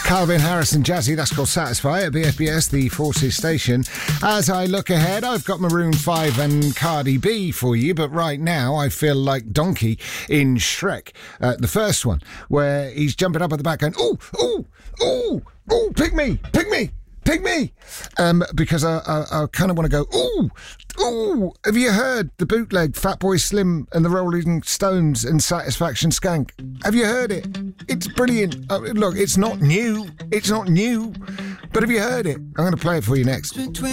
Calvin Harris and Jazzy, that's called Satisfy at BFBS, the Forces station. As I look ahead, I've got Maroon 5 and Cardi B for you, but right now I feel like Donkey in Shrek, the first one, where he's jumping up at the back going, ooh, ooh, ooh, ooh, pick me, pick me. Pick me! Because I kind of want to go, ooh, ooh, have you heard the bootleg Fatboy Slim and the Rolling Stones and Satisfaction Skank? Have you heard it? It's brilliant. Look, it's not new, but have you heard it? I'm going to play it for you next.